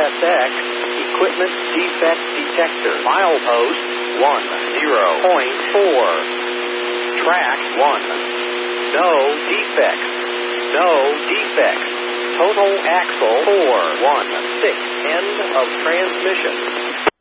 WSX, equipment defect detector. Milepost 10.4. Track 1. No defects. No defects. Total axle 416. End of transmission.